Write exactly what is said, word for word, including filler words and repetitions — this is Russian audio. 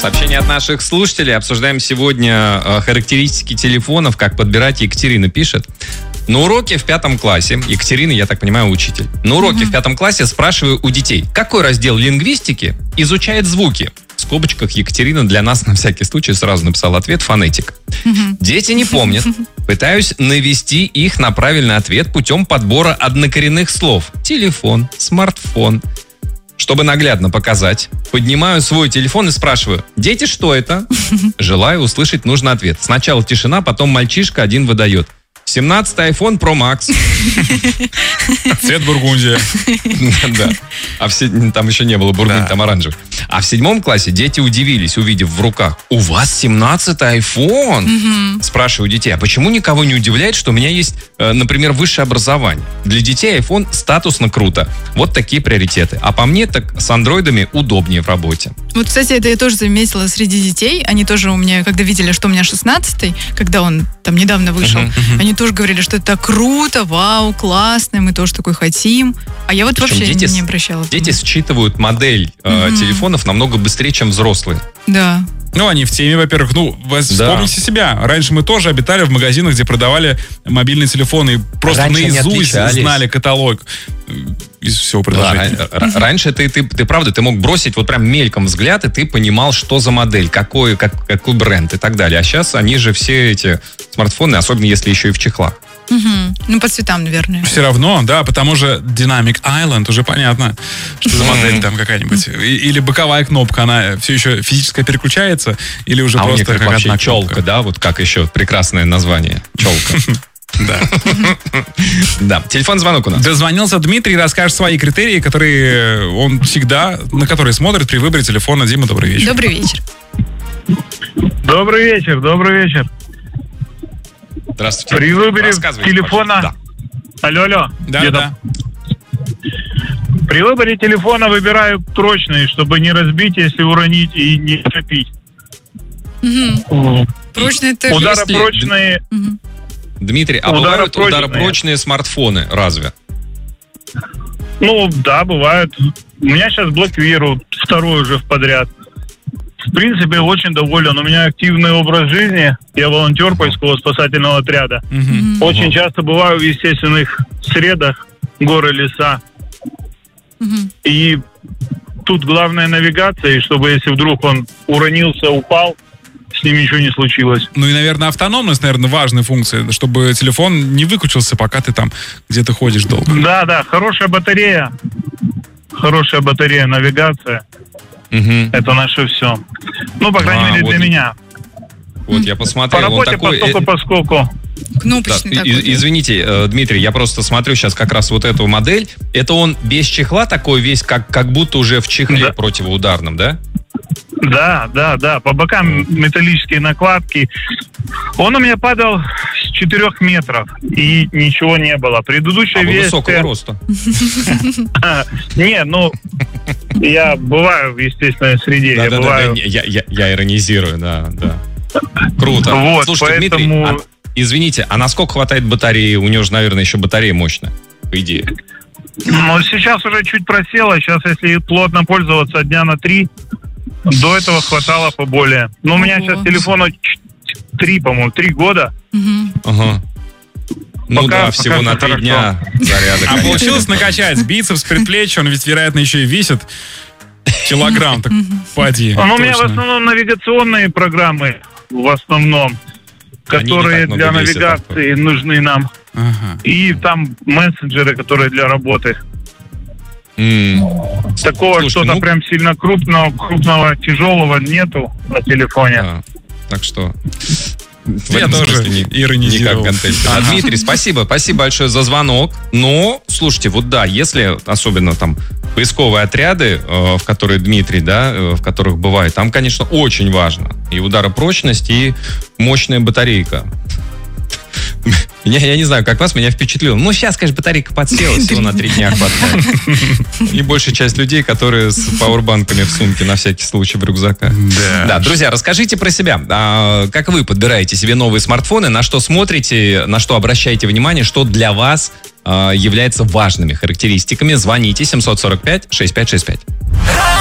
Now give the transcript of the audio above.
Сообщение от наших слушателей. Обсуждаем сегодня э, характеристики телефонов, как подбирать. Екатерина пишет. На уроке в пятом классе, Екатерина, я так понимаю, учитель. На уроке mm-hmm. в пятом классе спрашиваю у детей, какой раздел лингвистики изучает звуки? В скобочках Екатерина для нас на всякий случай сразу написала ответ фонетик. Mm-hmm. Дети не помнят. Пытаюсь навести их на правильный ответ путем подбора однокоренных слов. Телефон, смартфон. Чтобы наглядно показать, поднимаю свой телефон и спрашиваю: дети, что это? Желаю услышать нужный ответ. Сначала тишина, потом мальчишка один выдает: семнадцатый айфон Pro Max. Цвет бургундия. Да. А все, там еще не было бургундия, там оранжевый. А в седьмом классе дети удивились, увидев в руках: у вас семнадцатый айфон? Спрашиваю детей: а почему никого не удивляет, что у меня есть, например, высшее образование? Для детей айфон статусно круто. Вот такие приоритеты. А по мне, так с андроидами удобнее в работе. Вот, кстати, это я тоже заметила среди детей. Они тоже у меня, когда видели, что у меня шестнадцатый, когда он там недавно вышел, uh-huh, uh-huh. они тоже говорили, что это круто, вау, классно, мы тоже такой хотим. А я вот Причем вообще дети, не обращала. Дети считывают модель э, uh-huh. телефонов намного быстрее, чем взрослые. Да. Ну, они в теме, во-первых. Ну, вы вспомните да. себя. Раньше мы тоже обитали в магазинах, где продавали мобильные телефоны. И просто Раньше наизусть знали каталог из всего предложения. Да, раньше ты, ты, ты, правда, ты мог бросить вот прям мельком взгляд, и ты понимал, что за модель, какой, как, какой бренд и так далее. А сейчас они же все эти смартфоны, особенно если еще и в чехлах. Угу. Ну, по цветам, наверное. Все равно, да, потому же Dynamic Island уже понятно, что за модель там какая-нибудь. Или боковая кнопка, она все еще физически переключается, или уже а просто как вообще одна челка, да, вот как еще прекрасное название. Челка. Да. Да. Телефон, звонок у нас. Дозвонился Дмитрий, расскажет свои критерии, которые он всегда, на которые смотрит при выборе телефона. Дима, добрый вечер. Добрый вечер. Добрый вечер, добрый вечер. Здравствуйте. При выборе телефона... Да. Алло, алло. Да, да. При выборе телефона выбираю прочный, чтобы не разбить, если уронить, и не топить. Угу. Прочные это... Ударопрочные... Угу. Дмитрий, а бывают ударопрочные смартфоны, разве? Ну, да, бывают. У меня сейчас BlackView, второй уже в подряд. В принципе, очень доволен. У меня активный образ жизни. Я волонтер поискового спасательного отряда. Mm-hmm. Очень mm-hmm. часто бываю в естественных средах, горы, леса. Mm-hmm. И тут главная навигация, и чтобы, если вдруг он уронился, упал, с ним ничего не случилось. Ну и, наверное, автономность, наверное, важная функция, чтобы телефон не выключился, пока ты там где-то ходишь долго. Да, да, хорошая батарея. Хорошая батарея, навигация. Угу. Это наше все. Ну, по крайней а, мере, вот для меня. Вот, я посмотрел. По работе, он такой... поскольку, поскольку. Кнопочный да, такой. Извините, Дмитрий, я просто смотрю сейчас как раз вот эту модель. Это он без чехла такой весь, как, как будто уже в чехле да. противоударном, да? Да, да, да. По бокам металлические накладки. Он у меня падал с четырех метров, и ничего не было. Предыдущая версия... А высокого роста. Не, ну, я бываю в естественной среде. Да, я да, бываю... да, я, я, я иронизирую, да, да. Круто. Вот, слушайте, поэтому... Дмитрий, а, извините, а насколько хватает батареи? У него же, наверное, еще батарея мощная, по идее. Ну, сейчас уже чуть просело. Сейчас, если плотно пользоваться дня на три, до этого хватало поболее. Но у меня Ого. сейчас телефону три, по-моему, три года. Угу. Ага. Ну пока, да, всего пока на три хорошо. дня заряда. А получилось накачать бицепс, предплечье, он ведь, вероятно, еще и весит килограмм, так поди. Ну, у меня в основном навигационные программы, в основном, которые для навигации нужны нам. Ага. И там мессенджеры, которые для работы. Mm. Такого Слушай, что-то ну... прям сильно крупного, крупного, тяжелого нету на телефоне. А, так что... Я тоже не, иронизировал. Не как контент. А, Дмитрий, спасибо. Спасибо большое за звонок. Но, слушайте, вот да, если особенно там поисковые отряды, э, в которые Дмитрий, да, э, в которых бывает, там, конечно, очень важно и ударопрочность, и мощная батарейка. Я, я не знаю, как вас, меня впечатлило. Ну, сейчас, конечно, батарейка подсела, всего на три дня хватает. И большая часть людей, которые с пауэрбанками в сумке на всякий случай в рюкзаках. Да. Да, друзья, расскажите про себя. А, как вы подбираете себе новые смартфоны, на что смотрите, на что обращаете внимание, что для вас а, является важными характеристиками? Звоните семь сорок пять шестьдесят пять шестьдесят пять.